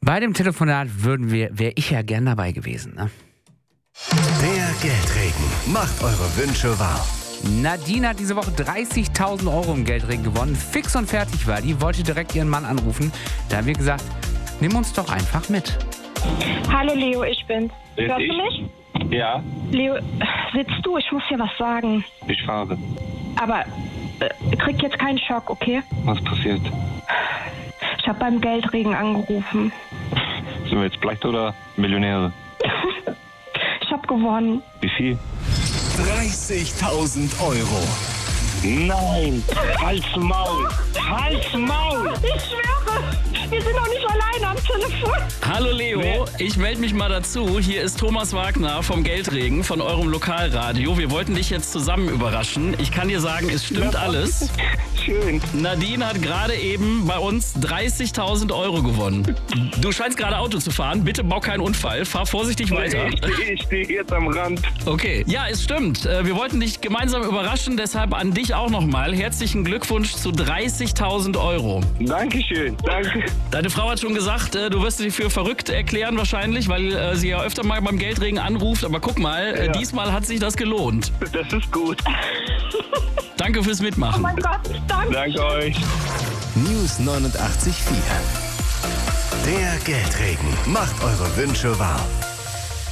Bei dem Telefonat wäre ich ja gern dabei gewesen. Ne? Der Geldregen macht eure Wünsche wahr. Nadine hat diese Woche 30.000 Euro im Geldregen gewonnen. Fix und fertig war die, wollte direkt ihren Mann anrufen. Da haben wir gesagt, nimm uns doch einfach mit. Hallo Leo, ich bin's. Hörst ich? du mich? Ja, Leo, sitzt du? Ich muss dir was sagen. ich fahre. Aber krieg jetzt keinen Schock, okay? Was passiert? Ich habe beim Geldregen angerufen. Sind wir jetzt Pleite oder Millionäre? Ich habe gewonnen. Wie viel? 30.000 Euro. Nein! Halt's Maul! Halt's Maul! Ich schwöre, wir sind doch nicht alleine am Telefon. Hallo Leo, ich melde mich mal dazu. Hier ist Thomas Wagner vom Geldregen, von eurem Lokalradio. Wir wollten dich jetzt zusammen überraschen. Ich kann dir sagen, es stimmt alles. Schön. Nadine hat gerade eben bei uns 30.000 Euro gewonnen. Du scheinst gerade Auto zu fahren. Bitte bau keinen Unfall. Fahr vorsichtig weiter. Ich stehe jetzt am Rand. Okay. Ja, es stimmt. Wir wollten dich gemeinsam überraschen. Deshalb an dich auch nochmal. Herzlichen Glückwunsch zu 30.000 Euro. Dankeschön. Danke. Deine Frau hat schon gesagt, du wirst dich für verrückt erklären wahrscheinlich, weil sie ja öfter mal beim Geldregen anruft. Aber guck mal, diesmal hat sich das gelohnt. Das ist gut. Danke fürs Oh Mitmachen. mein Gott, danke. Danke euch. News 89.4. Der Geldregen macht eure Wünsche wahr.